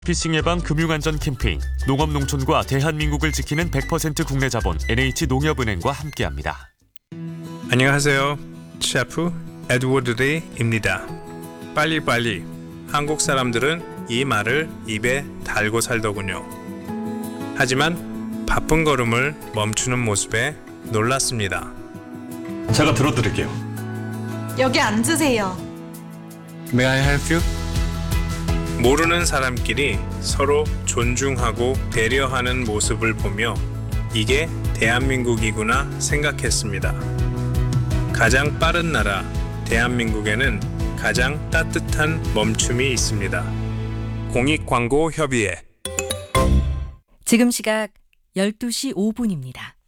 피싱 예방 금융안전 캠페인 농업농촌과 대한민국을 지키는 100% 국내 자본 NH농협은행과 함께합니다. 안녕하세요. 셰프 에드워드 레이입니다. 빨리빨리. 한국 사람들은 이 말을 입에 달고 살더군요. 하지만 바쁜 걸음을 멈추는 모습에 놀랐습니다. 제가 들어드릴게요. 여기 앉으세요. May I help you? 모르는 사람끼리 서로 존중하고 배려하는 모습을 보며 이게 대한민국이구나 생각했습니다. 가장 빠른 나라 대한민국에는 가장 따뜻한 멈춤이 있습니다. 공익광고협의회. 지금 시각 12시 5분입니다.